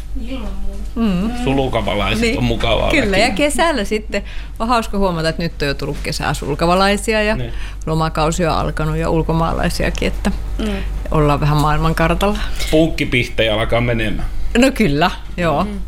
Sulukavalaiset niin, on mukavaa. Kyllä, väkiä. ja kesällä sitten on hauska huomata, että nyt on jo tullut kesää sulkavalaisia ja niin. Lomakausi on alkanut ja ulkomaalaisiakin, että ollaan vähän maailmankartalla. Punkkipihtejä alkaa menemään. No kyllä, joo.